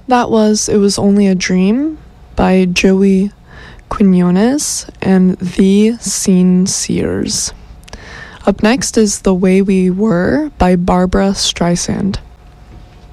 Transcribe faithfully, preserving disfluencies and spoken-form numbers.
That was It Was Only a Dream by Joey Quinones and The Scene Seers. Up next is The Way We Were by Barbara Streisand.